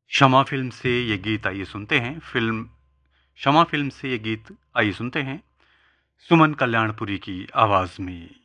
क्षमा फ़िल्म से ये गीत आइए सुनते हैं। क्षमा फ़िल्म से ये गीत आइए सुनते हैं, सुमन कल्याणपुरी की आवाज़ में।